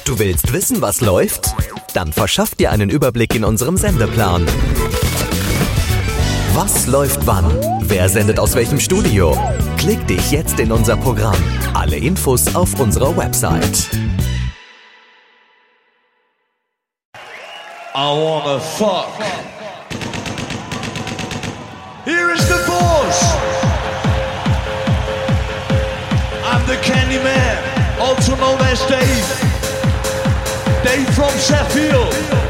Du willst wissen, was läuft? Dann verschaff dir einen Überblick in unserem Sendeplan. Was läuft wann? Wer sendet aus welchem Studio? Klick dich jetzt in unser Programm. Alle Infos auf unserer Website. I wanna fuck. Here is the boss. I'm the Candyman, also known as Dave. Dave from Sheffield.